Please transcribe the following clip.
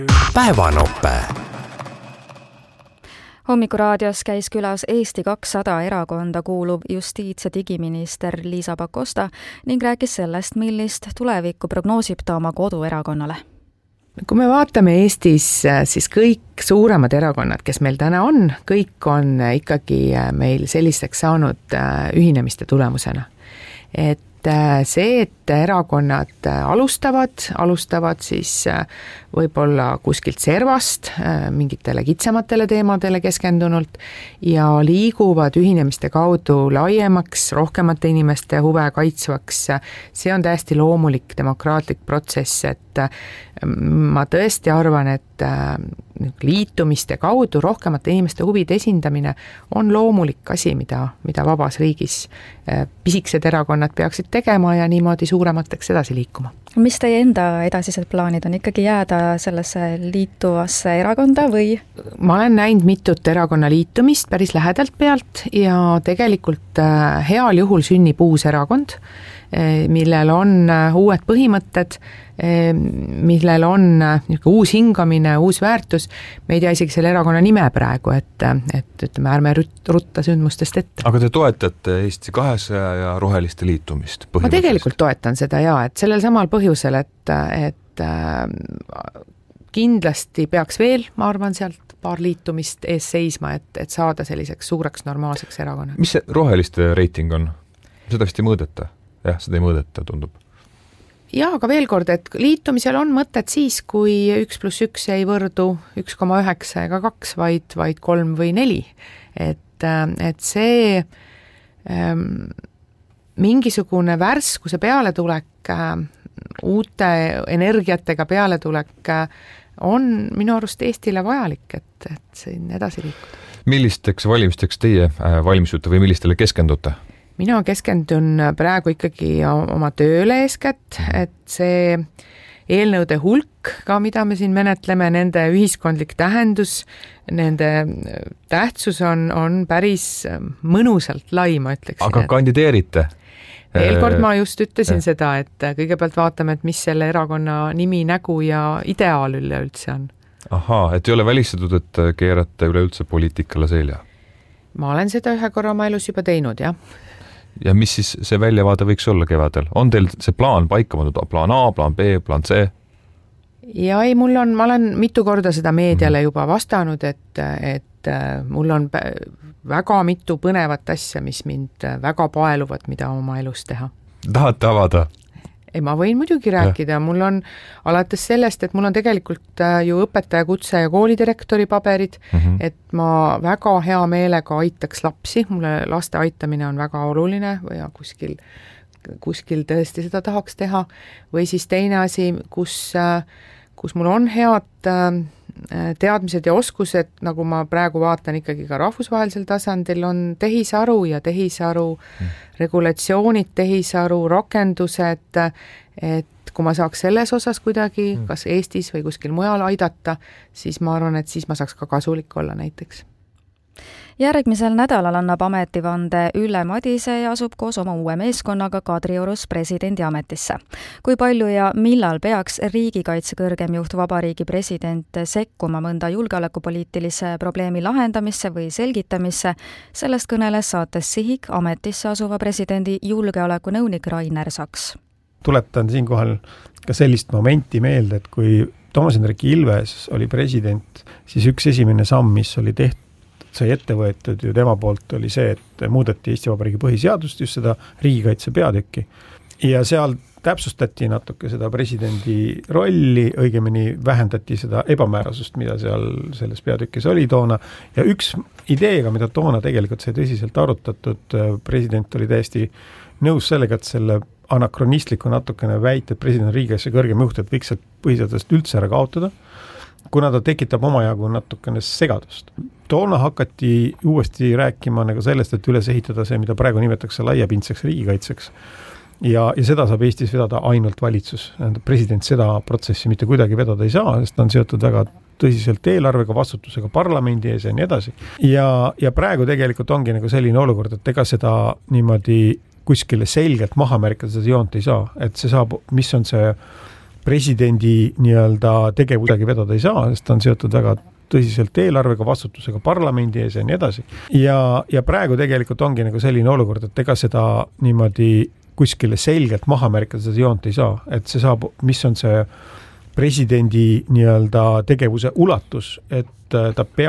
Päevanope. Hommikuraadios käis külas Eesti 200 erakonda kuuluv justiits- ja digiminister Liisa Pakosta ning rääkis sellest, millist tulevikku prognoosib ta oma koduerakonnale. Kui me vaatame Eestis, siis kõik suuremad erakonnad, kes meil täna on, kõik on ikkagi meil selliseks saanud ühinemiste tulemusena. Et see, et erakonnad alustavad siis võib-olla kuskilt servast mingitele kitsamatele teemadele keskendunult ja liiguvad ühinemiste kaudu laiemaks, rohkemate inimeste huve kaitsvaks. See on täiesti loomulik demokraatlik protsess, et ma tõesti arvan, et liitumiste kaudu rohkemate inimeste huvide esindamine on loomulik asi, mida vabas riigis pisikesed erakonnad peaksid tegema ja niimoodi suuremateks edasi liikuma. Mis teie enda edasised plaanid on, ikkagi jääda sellesse liituvasse erakonda või? Ma olen näinud mitut erakonna liitumist päris lähedalt pealt ja tegelikult heal juhul sünnib uus erakond, millel on uued põhimõtted, millel on uus hingamine, uus väärtus. Me ei tea isegi selle erakonna nime praegu, et ütleme, ärme rutta sündmustest ette. Aga te toetate Eesti 200 ja roheliste liitumist? Ma tegelikult toetan seda et sellel samal põhjusel, et kindlasti peaks veel, ma arvan, sealt paar liitumist ees seisma, et saada selliseks suureks normaalseks erakonnaks. Mis see roheliste reiting on? Seda vist ei mõõdeta? Jah, seda ei mõõdeta, tundub. Ja, aga veel kord, et liitumisel on mõtet siis, kui 1+1 ei võrdu 1,9 ega 2, vaid 3 või 4. Et see mingisugune värskuse pealetulek, uute energiatega pealetulek on minu arust Eestile vajalik, et siin edasi liikuda. Millisteks valimisteks teie valmisute või millistele keskendute? Mina keskendun praegu ikkagi oma tööle eeskätt, et see eelnõude hulk ka, mida me siin menetleme, nende ühiskondlik tähendus, nende tähtsus on päris mõnusalt lai, ma ütleks. Aga kandideerite? Veel kord ma just ütlesin seda, et kõigepealt vaatame, et mis selle erakonna nimi, nägu ja ideaal üleüldse on. Ahaa, et ei ole välistatud, et keerate üleüldse poliitikale selja? Ma olen seda ühe korra oma elus juba teinud, jah. Ja mis siis see väljavaade võiks olla kevadel? On teil see plaan paika pandud? Plaan A, plaan B, plaan C? Ja ei, ma olen mitu korda seda meediale juba vastanud, et mul on väga mitu põnevat asja, mis mind väga paeluvad, mida oma elus teha. Tahate avada? Ei, ma võin muidugi rääkida, mul on alates sellest, et mul on tegelikult ju õpetaja kutse ja koolidirektori paberid, et ma väga hea meelega aitaks lapsi, mulle laste aitamine on väga oluline ja kuskil tõesti seda tahaks teha, või siis teine asi, kus mul on head teadmised ja oskused, nagu ma praegu vaatan ikkagi ka rahvusvahelisel tasandil, on tehisaru ja tehisaru regulatsioonid, tehisaru rakendused, et kui ma saaks selles osas kuidagi kas Eestis või kuskil mujal aidata, siis ma arvan, et siis ma saaks ka kasulik olla näiteks. Järgmisel nädalal annab ametivande Ülle Madise ja asub koos oma uue meeskonnaga Kadriorus presidendi ametisse. Kui palju ja millal peaks riigikaitse kõrgem juht vabariigi president sekkuma mõnda julgeolekupoliitilise probleemi lahendamisse või selgitamisse, sellest kõneles saates Sihik ametisse asuva presidendi julgeolekunõunik Rainer Saks. Tuletan siinkohal ka sellist momenti meelde, et kui Toomas Hendrik Ilves oli president, siis üks esimene samm, mis oli tehtud, sai ette võetud ju tema poolt oli see, et muudeti Eesti Vabariigi põhiseadust, just seda riigikaitse peatükki. Ja seal täpsustati natuke seda presidendi rolli, õigemini vähendati seda ebamäärasust, mida seal selles peatükis oli toona. Ja üks ideega, mida toona tegelikult sai tõsiselt arutatud, president oli täiesti nõus sellega, et selle anakronistliku natukene väite, et president riigikaitse kõrgem juht, et võiks põhiseadust üldse ära kaotada, kuna ta tekitab omajagu natukene segadust. Toona hakati uuesti rääkima nagu sellest, et üles ehitada see, mida praegu nimetatakse laiapindseks riigikaitseks. Ja seda saab Eestis vedada ainult valitsus. President seda protsessi mitte kuidagi vedada ei saa, sest ta on seotud väga tõsiselt eelarvega, vastutusega parlamendi ees ja nii edasi. Ja praegu tegelikult ongi nagu selline olukord, et ega seda niimoodi kuskile selgelt maha märkida seda joont ei saa, et see saab, mis on see presidendi nii-öelda tegevusega vedada ei saa, sest ta on seotud väga tõsiselt eelarvega, vastutusega parlamendi ees ja nii edasi. Ja praegu tegelikult ongi nagu selline olukord, et ega seda niimoodi kuskile selgelt maha märkida seda joont ei saa, et see saab, mis on see presidendi nii-öelda tegevuse ulatus, et ta peab